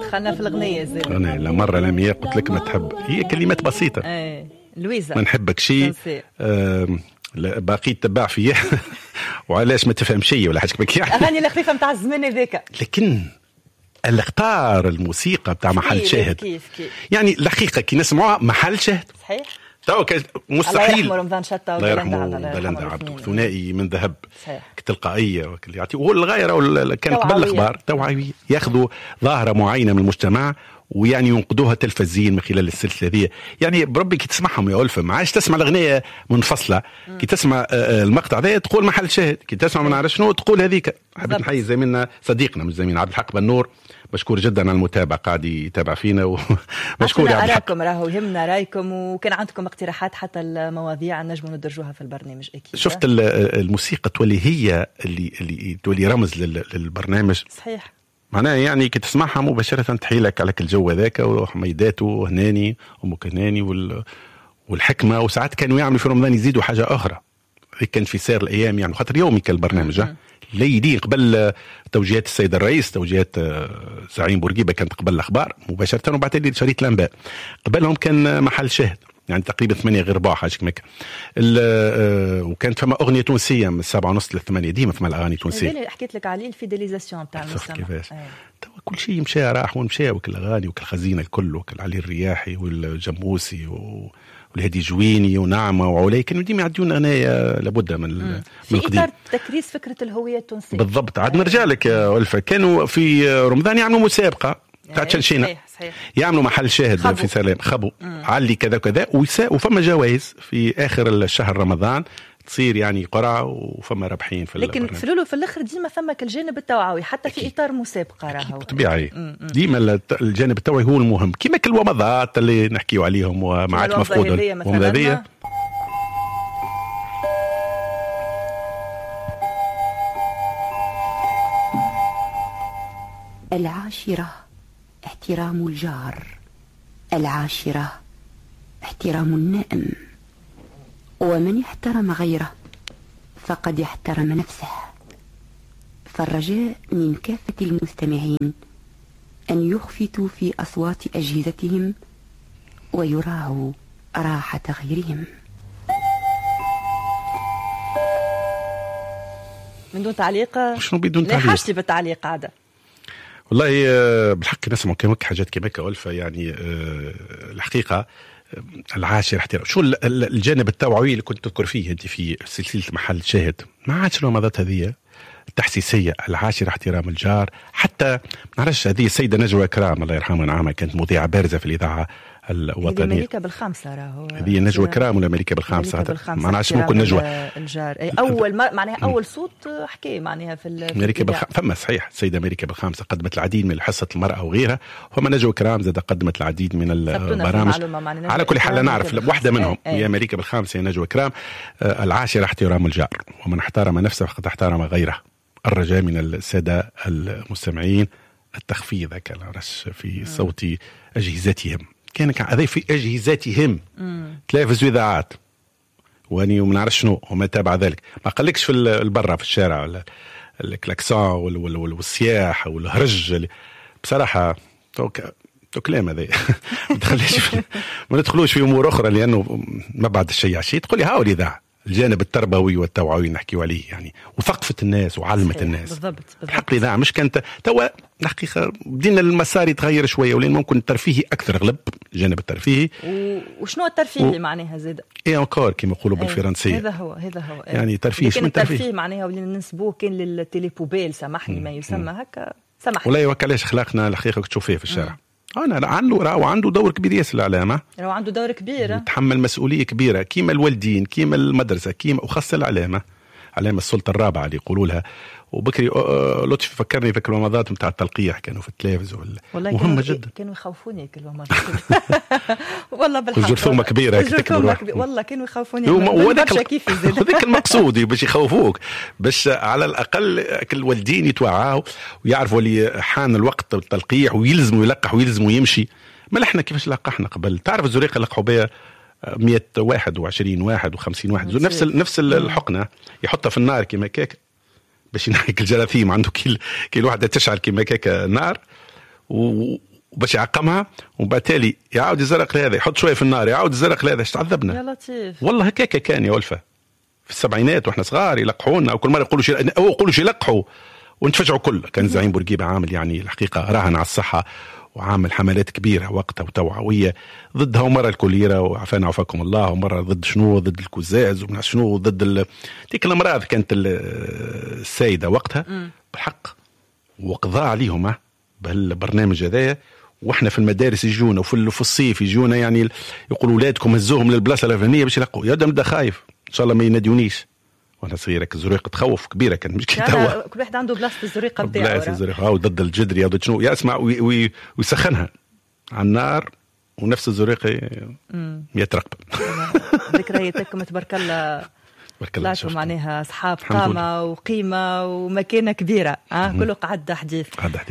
دخلنا في الغنية زين. أنا مرة لمياء قلت لك ما تحب، هي كلمات بسيطة. لويزا ما نحبك شيء باقي تبع فيه وعلاش ما تفهم شيء ولا حاجة بك يعني. أغاني الخفيفة متاع الزمن هذاك. لكن اللي اختار الموسيقى بتاع محل شاهد كيف. يعني الحقيقة كي نسمعها محل شاهد صحيح. تو مستحيل. الله يرحمه رمضان شطة الله يرحمه بلندا عبده ثنائي من ذهب كتلقائية يعطي. وهو الغاية كان قبل الأخبار توعوية، ياخذوا ظاهرة معينة من المجتمع ويعني ينقدوها تلفزيا من خلال السلسلة ذي. يعني بربي كي تسمعهم يا ألفة ما عادش تسمع الأغنية منفصلة، كي تسمع المقطع ذا تقول محل شاهد، كي تسمع من عارف شنو تقول هذيك. حبيت نحيي زميلنا صديقنا مش زميلنا عبد الحق بنور، مشكور جدا على المتابعة، قاعد يتابع فينا ومشكور يا عبد الحق. أراكم راهو يهمنا رايكم، وكان عندكم اقتراحات حتى المواضيع نجموا ندرجوها في البرنامج أكيد. شفت الموسيقى تولي هي اللي تولي رمز للبرنامج. صحيح. معناها يعني كي تسمعها مباشرة تحيلك على الجو ذاك وحميداته وهناني ومكناني والحكمة. وساعات كانوا يعملوا في رمضان يزيدوا حاجة أخرى، كان في سير الأيام يعني خاطر يومي كالبرنامج ليدي قبل توجيهات السيد الرئيس، توجيهات زعيم بورقيبة كانت قبل الأخبار مباشرة، وبعدين لي شريط الأنباء قبلهم كان محل شاهد يعني تقريبا 8 غير ربع حاجة كمك. وكانت فما أغنية تونسية من 7:30 ل 8 ديما فما الأغاني التونسية اللي حكيت لك عليه الفيداليزاسيون تاع المسلمة كيفاش. كل شيء مشى راح ونمشى وكل الأغاني وكل الخزينة الكل وكل علي الرياحي والجموسي والهدي جويني ونعمة وعلي كانوا ديما يعديون أغنية لابد من في إطار تكريس فكرة الهوية التونسية. بالضبط. عاد نرجع لك يا ألفة، كانوا في رمضان يعملوا مسابقة تاع شنشينة، يعملوا محل شاهد في سلام خبو علي كذا كذا وفما جوائز في آخر الشهر رمضان تصير يعني قرعة وفما ربحين في لكن فلولو في الاخر ديما فما الجانب التوعوي حتى في اطار مسابقه راهو طبيعي. ديما الجانب التوعوي هو المهم، كيما كل الومضات اللي نحكيو عليهم وما عادش مفقوده. ومذهبيه العاشرة احترام الجار، العاشرة احترام النائم، ومن احترم غيره فقد احترم نفسه. فالرجاء من كافة المستمعين أن يخفتوا في أصوات أجهزتهم ويراعوا راحة غيرهم. من دون تعليق. شنو بدون تعليق؟ لا حاجتي بالتعليق عادة والله بالحق نسمع كمك حاجات كمك ألفة يعني الحقيقة. العاشر احترام شو الجانب التوعوي اللي كنت تذكر فيه انت في سلسله محل شاهد، ما عادش الومضات هذه التحسيسيه. العاشر احترام الجار، حتى نعرفش هذه السيده نجوى كرام الله يرحمها نعمه كانت مذيعه بارزه في الاذاعه الوطنيه. أمريكا بالخامسة راهو هذه نجوى كرام ولا أمريكا بالخامسة؟ ما نعرفش ممكن نجوى الجار أول معناها أول صوت حكي معناها في أمريكا فما صحيح السيدة أمريكا بالخامسة قدمت العديد من حصة المرأة وغيرها، وما نجوى كرام زاد قدمت العديد من البرامج. على كل حال نعرف واحدة منهم هي أمريكا بالخامسة هي نجوى كرام. العاشر احترام الجار، ومن احترم نفسه فقد احترم غيره. الرجاء من السادة المستمعين التخفيض كان رش في صوت أجهزتهم، كان هذا في أجهزتهم تلفز وإذاعات واني وما نعرف شنو وما تابع ذلك. ما قالكش في البرة في الشارع الكلاكسون والسياح والهرج بصراحة كلام هذا ما ندخلوش في أمور أخرى لأنه ما بعد الشيء شيء تقولي هاو الإذاعة الجانب التربوي والتوعوي نحكيو عليه يعني، وثقفة الناس وعلمة الناس. بالضبط. الحق الإذاعة مش كانت توا الحقيقة بدينا المسار يتغير شوية ولين ممكن الترفيهي أكثر غلب الجانب الترفيهي. وشنو الترفيهي معناها زيادة؟ إيه أنكور كما يقولوا بالفرنسية. هذا هو يعني ترفيه من الترفيه معناها ولين ننسبوه كان للتليبوبيل سامحني ما يسمى هكا سامحني. ولا يوكلاش أخلاقنا الحقيقة تشوفيه في الشارع. أنا عنده دور كبير ياسر الإعلام. عنده دور كبير. يتحمل مسؤولية كبيرة كيما الوالدين كيما المدرسة كيما وخاصة الإعلام. علامة السلطة الرابعة اللي يقولوا لها. وبكري لطفي فكرني في الومضات نتاع التلقيح كانوا في التلفز مهمة جدا. كانوا يخوفوني كل ومضات والله بالحق. الجرثومة كبيرة والله كانوا يخوفوني. وذاك المقصود باش يخوفوك باش على الأقل كل والدين يتوعاوا ويعرفوا اللي حان الوقت التلقيح ويلزموا يلقح ويلزموا يمشي. ما احنا كيفاش لقحنا قبل تعرف الزريقة لقحوا بها 121 واحد و50 واحد نفس الحقنة يحطها في النار كما كاك باش ينحك الجراثيم عنده كل واحدة تشعل كما كاك نار وباش يعقمها، وبالتالي يعاود يزرق لهذا، يحط شويه في النار، يعاود يزرق لهذا. اش تعذبنا يا لطيف والله. هكاك كان يا ولفه في السبعينات واحنا صغار يلقحونا، وكل مره يقولوا شي يلقحوا ونتفجعوا كل. كان زعيم بورقيبه عامل يعني الحقيقه راهن على الصحه، وعامل حملات كبيره وقتها وتوعويه ضدها، ومره الكوليرا وعفانا عفاكم الله، ومره ضد شنو، ضد الكوزاز ومن شنو، ضد ديك الامراض كانت السائده وقتها بالحق، وقضى عليهم بالبرنامج هذايا. واحنا في المدارس يجونا، وفي الصيف يجونا يعني يقولوا اولادكم هزوهم للبلاصه الفلانيه باش يلقوا. يا نبدا خايف ان شاء الله ما يناديونيش وانا صغيره. الزريقه تخوف كبيره كان، مش كي توا كل واحد عنده بلاصه الزريقه نتاعو، بلاصه الزريقه او ضد الجدري او ضد شنو يسمع ويسخنها على النار، ونفس الزريقه 100 رقبه. ذكرياتكم تبارك الله، طلعتوا معناها اصحاب قامه وقيمه ومكانه كبيره. كله قعد حديث.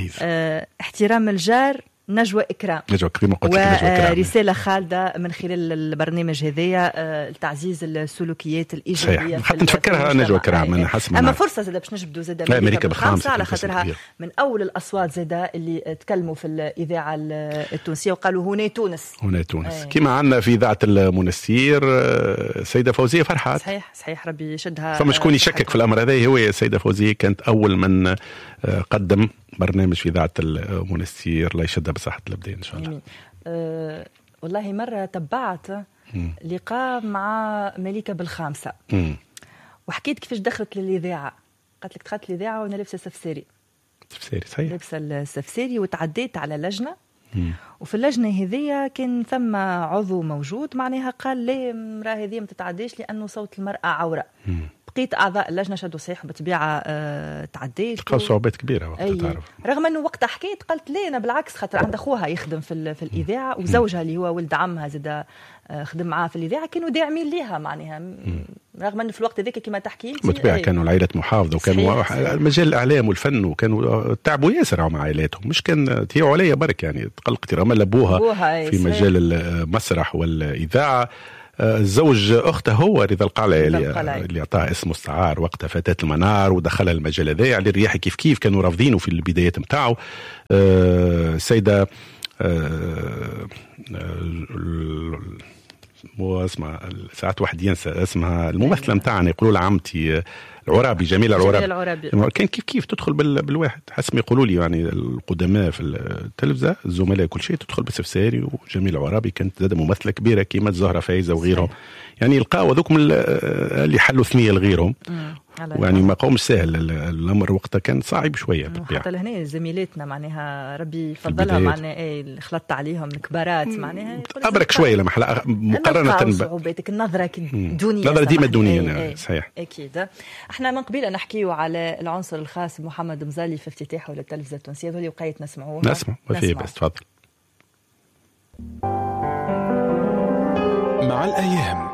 احترام الجار نجوى إكرام، ورسالة خالدة من خلال البرنامج هذايا لتعزيز السلوكيات الإيجابية. حتى نفكرها نجوى إكرام. أما فرصة زادة باش نجبدوا زادة أمريكا بالخامسة على خاطرها من أول الأصوات زادة اللي تكلموا في الإذاعة التونسية وقالوا هنا تونس. هنا تونس كما عندنا في إذاعة المنستير السيدة فوزية فرحات. صحيح ربي يشدها. فما شكون يشكك في الأمر هذا، هو السيدة فوزية كانت أول من قدم برنامج في إذاعة المنستير. لا يشدها بصحة الأبدان إن شاء الله. والله مرة تبعت لقاء مع مليكة بالخامسة وحكيت كيفاش دخلت للإذاعة. قالت لك دخلت الإذاعة وأنا لابسة سفساري. صحيح. لابسة السفساري وتعديت على لجنة، وفي اللجنة هذية كان ثم عضو موجود معناها قال لي المرأة هذه ما تتعديش لأنه صوت المرأة عورة. بقيت أعضاء اللجنة شدوا صيحوا بطبيعة تعديت. تلقاو صعوبات كبيرة وقتها تعرف. رغم أنه وقتها حكيت قلت لي أنا بالعكس خاطر عند أخوها يخدم في الإذاعة، وزوجها اللي هو ولد عمها زاد خدم معاه في الإذاعة، كانوا داعمين ليها معناها. رغم أنه في الوقت هذاك كما تحكي بالطبيعة كانوا العائلة محافظة، وكانوا مجال الإعلام والفن، وكانوا تعبوا ياسر مع عائلاتهم. مش كان تيعوا عليا برك يعني تقلقتي رمال أبوها في مجال المسرح والإذاعة. الزوج أخته هو رضا القلعي اللي أعطاه اسمه استعار وقتها فتاة المنار، ودخلها المجال هذا على الرياح كيف كانوا رافضينه في البدايات متاعه. السيدة اسمها ساعات واحد ينسى اسمها، الممثلة متاعنا يقولوا لها عمتي العرابي، جميلة العرابي. كان كيف تدخل بالواحد حسب يقولوا لي يعني القدماء في التلفزة الزملاء كل شيء، تدخل بسفساري. وجميلة العرابي كانت زادة ممثلة كبيرة كيما زهرة فايزة وغيرهم. يعني يلقاو هذوك اللي حلوا ثنية لغيرهم، يعني ما قومش سهل الامر وقتها، كان صعب شويه بالطبيعه. حتى لهنا زميلاتنا معناها ربي يفضلها معناها خلطت عليهم الكبارات معناها ابرك شويه لما مقارنه صعوباتك النظره الدونيه، النظره ديما الدونيه. صحيح اكيد. احنا من قبيله نحكيو على العنصر الخاص بمحمد مزالي في افتتاحه للتلفزه التونسيه، هذول وقيت نسمعوه. نسمع وفيه بس تفضل. مع الايام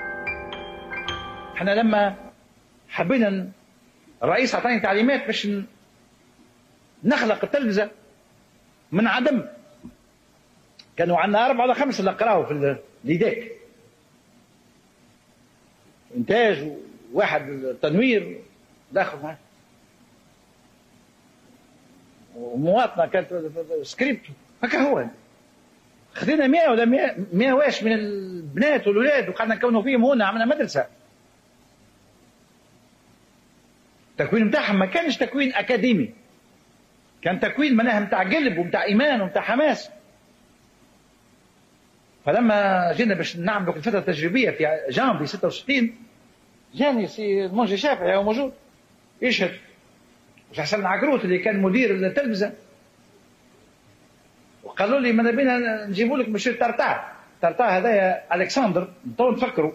احنا لما حبينا الرئيس اعطاني تعليمات باش نخلق التلفزه من عدم. كانوا عندنا 4 ولا 5 اللي قراوا في اليداك، انتاج وواحد تنوير داخل معه، ومواطنه كانت سكريبت. هكا هو خذينا 100 ولا 100 واش من البنات والولاد وقعدنا نكونوا فيهم هنا، عملنا مدرسه. التكوين متاعهم ما كانش تكوين اكاديمي، كان تكوين معناها متاع قلب ومتاع ايمان ومتاع حماس. فلما جينا باش نعملوا الفتره التجريبيه في جانفي 66 جاني سي المنجي شافعي هو موجود يشهد، مش حسن عقروت اللي كان مدير التلفزه، وقالوا لي ماذا بينا نجيبوا لك مشير ترتاع هذايا الكسندر. تو نفكروا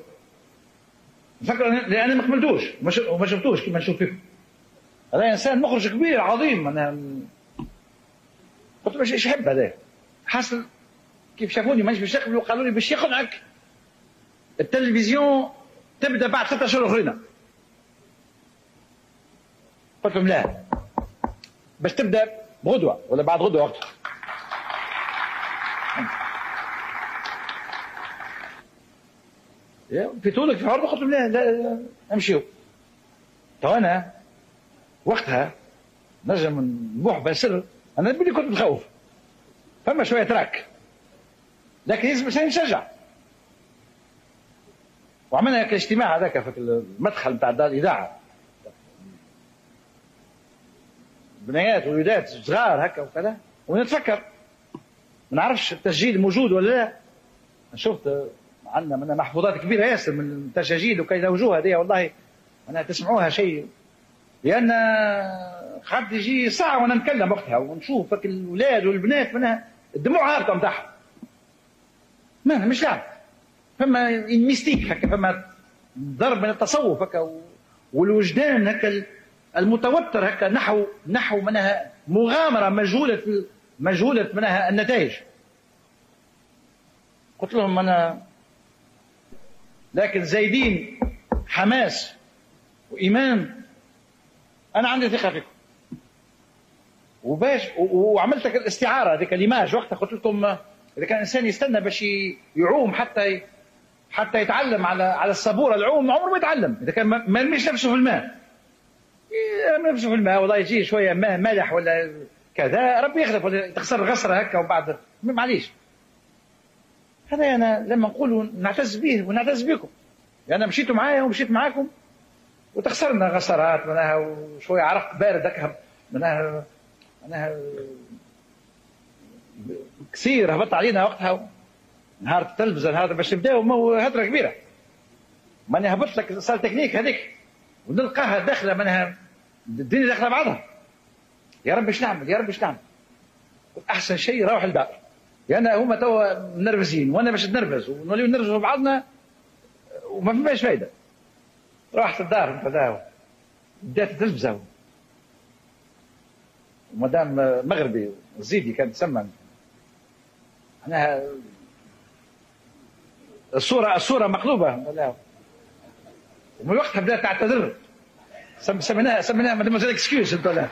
لأني ما قبلتوش وما شفتوش كما نشوف فيكم. هذا إنسان مخرج كبير عظيم. أنا قلت باش إيش يحب هذا. حصل كيف شافوني مانيش باش يقبلوا، قالوا لي باش يقنعك التلفزيون تبدأ بعد 6 أشهر أخرين. قلت لهم لا، باش تبدأ بغدوة ولا بعد غدوة وقت. في طولك في عرض. قلت لهم لا امشيوا. تو انا وقتها نجم نبوح بسر، انا بلي كنت مخوف فما شويه تراك، لكن لازم الانسان يشجع. وعملنا هيك الاجتماع هذاك في المدخل نتاع الاذاعه، بنيات ووليدات صغار هكا وكذا، ونتفكر ما نعرفش التسجيل موجود ولا لا. شفت عندنا من محفوظات كبيره ياسر من التسجيل وكي يزوجوها هذه، والله انا تسمعوها شيء، لان قعد يجي ساعه وانا نتكلم وقتها ونشوف الاولاد والبنات منها الدموع هابطه نتاعهم. ما مش لعب، فما الميستيك هكا، فما ضرب من التصوف هكا والوجدان هكا المتوتر هكا نحو منها مغامره مجهوله منها النتائج. قلت لهم انا لكن زايدين حماس وايمان، انا عندي ثقه فيكم. وباش وعملت الاستعاره هذيك الايماج وقتها، قلت لكم اذا كان الانسان يستنى باش يعوم حتى يتعلم على السبوره العوم، عمره ما يتعلم اذا كان ما يرميش نفسه في الماء. يرمي نفسه في الماء والله يجي شويه ماء مالح ولا كذا، ربي يخلف ولا تخسر غسره هكا وبعد معليش. هذا انا لما نقولوا نعتز به ونعتز بكم، يعني مشيتوا معايا ومشيت معاكم وتخسرنا غسرات منها وشويه عرق بارد هكا منها كثير هبط علينا وقتها نهار التلفزه نهار باش نبداو هدره كبيره. ماني هبط لك صال تكنيك هذيك ونلقاها داخله منها الدنيا داخله بعضها. يا رب ايش نعمل يا رب ايش نعمل؟ احسن شيء روح الدار، لان يعني هما توا منرفزين وانا باش نتنرفز ونوليو نرفزوا بعضنا وما فيش فايده. رحت الدار نتفداو، بدات التلفزه ومدام مغربي زيدي كانت تسمى انا الصوره مقلوبه ومن وقتها بدات تعتذر، سميناها مادموزيل اكسكيوز انت.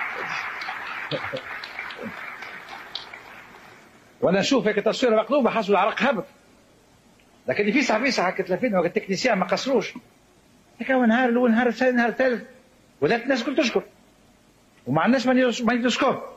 وانا نشوف هيك تصويره مقلوبه حاسس العرق هبط، لكن فيسع هكا 30 وقت التكنيسيان ما قصروش هكا. نهار الاول نهار الثاني نهار الثالث ولات الناس كل تشكر وما عندناش ماجنيتوسكوب.